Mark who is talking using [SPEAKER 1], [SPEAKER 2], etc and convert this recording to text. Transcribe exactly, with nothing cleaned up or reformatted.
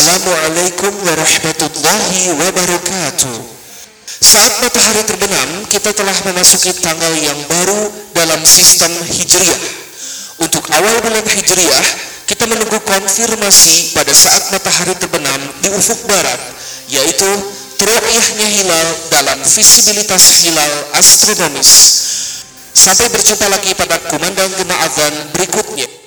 [SPEAKER 1] Assalamualaikum warahmatullahi wabarakatuh. Saat matahari terbenam, kita telah memasuki tanggal yang baru dalam sistem Hijriah. Untuk awal bulan Hijriah, kita menunggu konfirmasi pada saat matahari terbenam di ufuk barat, yaitu ru'yahnya hilal dalam visibilitas hilal astronomis. Sampai berjumpa lagi pada kumandang gema azan berikutnya.